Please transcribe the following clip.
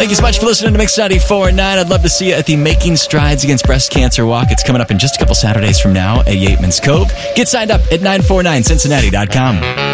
Thank you so much for listening to Mix 94.9. I'd love to see you at the Making Strides Against Breast Cancer Walk. It's coming up in just a couple Saturdays from now at Yateman's Cove. Get signed up at 949cincinnati.com.